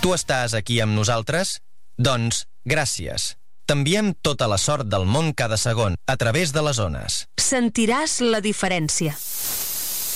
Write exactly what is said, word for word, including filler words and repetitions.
Tu estàs aquí amb nosaltres? Doncs, gràcies. T'enviem tota la sort del món cada segon, a través de les ones. Sentiràs la diferència.